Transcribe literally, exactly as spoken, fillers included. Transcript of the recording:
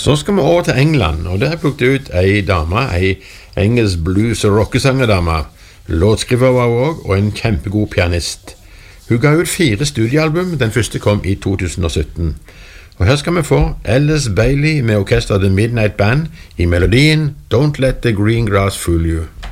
Så skal vi over til England, og der har jeg plukket ut ei dame, ei engelsk blues- og rockesangerdame. Låtskriver var hun også, og en kjempegod pianist. Hun ga ut fire studiealbum, den første kom i to tusen og sytten. Og her skal vi få Alice Bailey med orkestret The Midnight Band i melodien Don't Let the Green Grass Fool You.